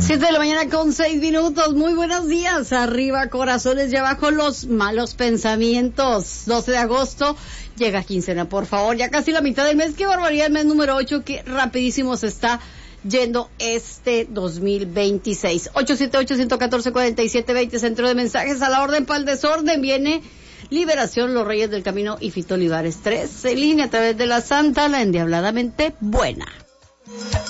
7 de la mañana con 6 minutos. Muy buenos días. Arriba corazones y abajo los malos pensamientos. 12 de agosto. Llega quincena, por favor. Ya casi la mitad del mes. Qué barbaridad, el mes número 8. Qué rapidísimo se está yendo este 2026. 878-114-4720. Centro de mensajes a la orden para el desorden. Viene Liberación, Los Reyes del Camino y Fito Olivares 3. En línea a través de la Santa, la endiabladamente buena.